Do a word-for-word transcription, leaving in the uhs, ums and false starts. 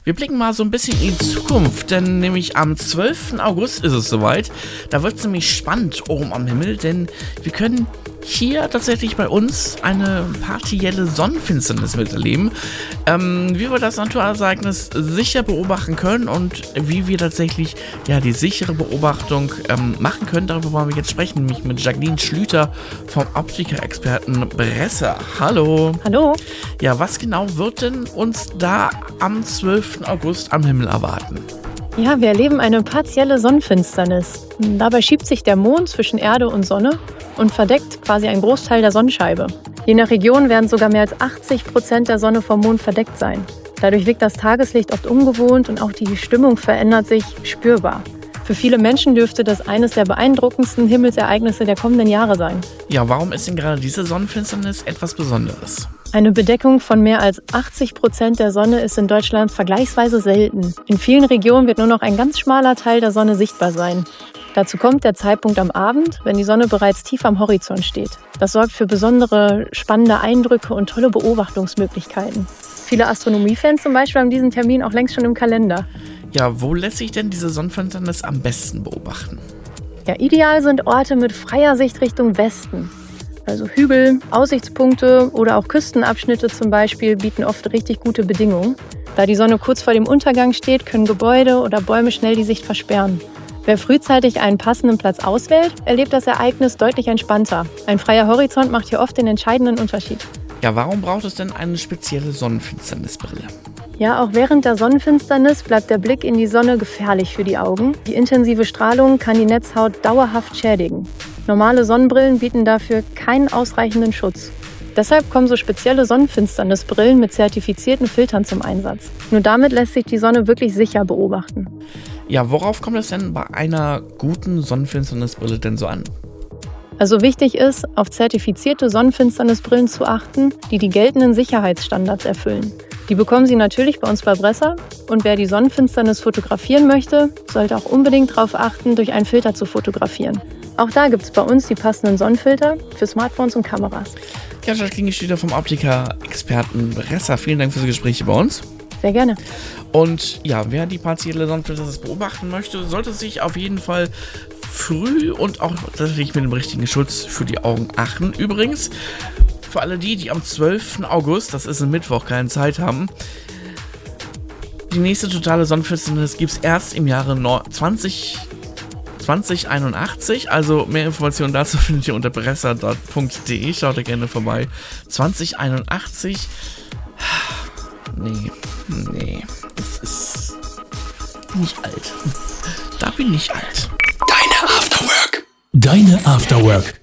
Wir blicken mal so ein bisschen in die Zukunft, denn nämlich am zwölften August ist es soweit. Da wird es nämlich spannend oben am Himmel, denn wir können hier tatsächlich bei uns eine partielle Sonnenfinsternis miterleben. Ähm, wie wir das Naturereignis sicher beobachten können und wie wir tatsächlich ja die sichere Beobachtung ähm, machen können, darüber wollen wir jetzt sprechen, nämlich mit Jacqueline Schlüter vom Optiker-Experten Bresser. Hallo. Hallo. Ja, was genau wird denn uns da am zwölften August am Himmel erwarten? Ja, wir erleben eine partielle Sonnenfinsternis. Dabei schiebt sich der Mond zwischen Erde und Sonne und verdeckt quasi einen Großteil der Sonnenscheibe. Je nach Region werden sogar mehr als achtzig Prozent der Sonne vom Mond verdeckt sein. Dadurch wirkt das Tageslicht oft ungewohnt und auch die Stimmung verändert sich spürbar. Für viele Menschen dürfte das eines der beeindruckendsten Himmelsereignisse der kommenden Jahre sein. Ja, warum ist denn gerade diese Sonnenfinsternis etwas Besonderes? Eine Bedeckung von mehr als achtzig Prozent der Sonne ist in Deutschland vergleichsweise selten. In vielen Regionen wird nur noch ein ganz schmaler Teil der Sonne sichtbar sein. Dazu kommt der Zeitpunkt am Abend, wenn die Sonne bereits tief am Horizont steht. Das sorgt für besondere, spannende Eindrücke und tolle Beobachtungsmöglichkeiten. Viele Astronomiefans zum Beispiel haben diesen Termin auch längst schon im Kalender. Ja, wo lässt sich denn diese Sonnenfinsternis am besten beobachten? Ja, ideal sind Orte mit freier Sicht Richtung Westen. Also Hügel, Aussichtspunkte oder auch Küstenabschnitte zum Beispiel bieten oft richtig gute Bedingungen. Da die Sonne kurz vor dem Untergang steht, können Gebäude oder Bäume schnell die Sicht versperren. Wer frühzeitig einen passenden Platz auswählt, erlebt das Ereignis deutlich entspannter. Ein freier Horizont macht hier oft den entscheidenden Unterschied. Ja, warum braucht es denn eine spezielle Sonnenfinsternisbrille? Ja, auch während der Sonnenfinsternis bleibt der Blick in die Sonne gefährlich für die Augen. Die intensive Strahlung kann die Netzhaut dauerhaft schädigen. Normale Sonnenbrillen bieten dafür keinen ausreichenden Schutz. Deshalb kommen so spezielle Sonnenfinsternisbrillen mit zertifizierten Filtern zum Einsatz. Nur damit lässt sich die Sonne wirklich sicher beobachten. Ja, worauf kommt es denn bei einer guten Sonnenfinsternisbrille denn so an? Also wichtig ist, auf zertifizierte Sonnenfinsternisbrillen zu achten, die die geltenden Sicherheitsstandards erfüllen. Die bekommen Sie natürlich bei uns bei Bresser und wer die Sonnenfinsternis fotografieren möchte, sollte auch unbedingt darauf achten, durch einen Filter zu fotografieren. Auch da gibt es bei uns die passenden Sonnenfilter für Smartphones und Kameras. Ja, Jacqueline Schlüter vom Optiker-Experten Bresser. Vielen Dank für das Gespräch bei uns. Sehr gerne. Und ja, wer die partielle Sonnenfinsternis beobachten möchte, sollte sich auf jeden Fall früh und auch tatsächlich mit dem richtigen Schutz für die Augen achten. Übrigens, für alle die, die am zwölften August, das ist ein Mittwoch, keine Zeit haben, die nächste totale Sonnenfinsternis gibt es erst im Jahre zwanzig einundachtzig. Also mehr Informationen dazu findet ihr unter bresser punkt de. Schaut da gerne vorbei. zwanzig einundachtzig. Nee, nee, das ist nicht alt. Da bin ich alt. Deine Afterwork. Deine Afterwork.